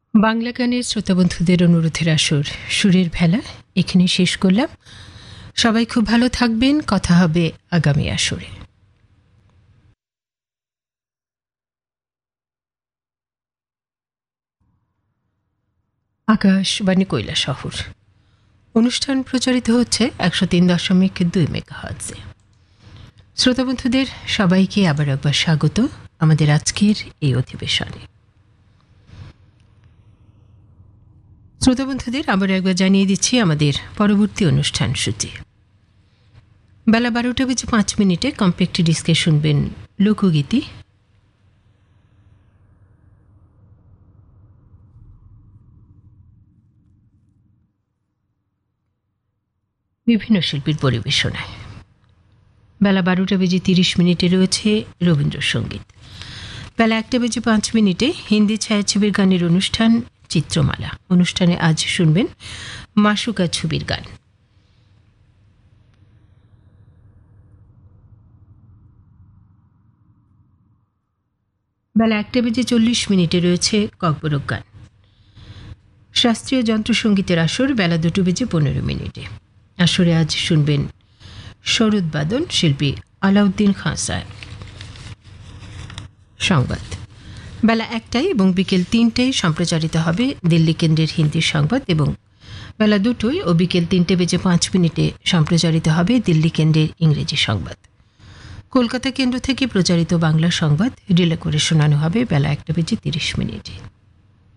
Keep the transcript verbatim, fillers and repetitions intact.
বাংলা গানের শ্রোতাবন্ধুদের অনুরোধের আসর সুরের ভেলা এখানে শেষ করলাম। সবাই খুব ভালো থাকবেন। কথা হবে আগামী আসরে। আকাশবাণী কৈলাসহর অনুষ্ঠান প্রচারিত হচ্ছে একশো তিন দশমিক দুই মেগাহার্টজে। শ্রোতাবন্ধুদের সবাইকে আবার একবার স্বাগত আমাদের আজকের এই অধিবেশনে। শ্রোতাবন্ধুদের আবার একবার জানিয়ে দিচ্ছি আমাদের পরবর্তী অনুষ্ঠান সূচি। বেলা বারোটা বেজে পাঁচ মিনিটে কম্প্যাক্ট ডিস্কে শুনবেন লোকগীতি, বিভিন্ন শিল্পীর পরিবেশনায়। বেলা বারোটা বেজে তিরিশ মিনিটে রয়েছে রবীন্দ্রসঙ্গীত। বেলা একটা বেজে পাঁচ মিনিটে হিন্দি ছায়াছবির গানের অনুষ্ঠান চিত্রমালা। অনুষ্ঠানে আজ শুনবেন মাসুকা ছবির গান। বেলা একটা বেজে চল্লিশ মিনিটে রয়েছে ককবরক গান। শাস্ত্রীয় যন্ত্রসঙ্গীতের আসর বেলা দুটো বেজে পনেরো মিনিটে। আসরে আজ শুনবেন সরোদবাদন শিল্পী আলাউদ্দিন খাঁ সাহেব। সংবাদ বেলা একটায় এবং বিকেল তিনটায় সম্প্রচারিত হবে দিল্লি কেন্দ্রের হিন্দি সংবাদ, এবং বেলা দুটোয় ও বিকেল তিনটে বেজে পাঁচ মিনিটে সম্প্রচারিত হবে দিল্লি কেন্দ্রের ইংরেজি সংবাদ। কলকাতা কেন্দ্র থেকে প্রচারিত বাংলা সংবাদ রিলে করে শোনানো হবে বেলা একটা বেজে তিরিশ মিনিটে।